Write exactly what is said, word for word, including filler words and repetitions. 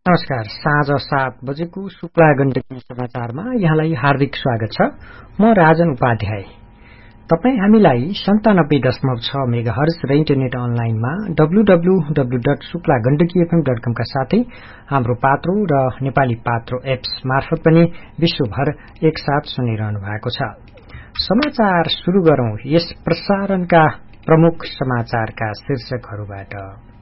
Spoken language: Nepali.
नमस्कार। साँझ सात बजेको शुक्ला गण्डकी समाचारमा यहाँलाई हार्दिक स्वागत छ। म राजन उपाध्याय। तपाई हामीलाई सन्तानब्बे दशमलव छ मेगाहर्ज र इन्टरनेट अनलाइनमा W W W dot Shukla Gandaki FM dot कम का साथै हाम्रो पात्रो र नेपाली पात्रो एप्स मार्फत पनि विश्वभर एकसाथ सुनिरहनु भएको छ। समाचार शुरू गरौं। यस प्रसारणका प्रमुख समाचारका शीर्षकहरूबाट।